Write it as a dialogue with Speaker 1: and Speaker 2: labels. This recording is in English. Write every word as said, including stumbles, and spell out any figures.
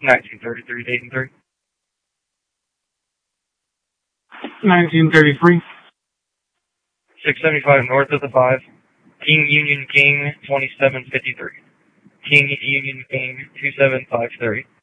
Speaker 1: nineteen thirty-three, date and three.
Speaker 2: nineteen thirty-three.
Speaker 1: six seventy-five north of the five. King Union King, twenty-seven fifty-three. King Union King, two seven five three.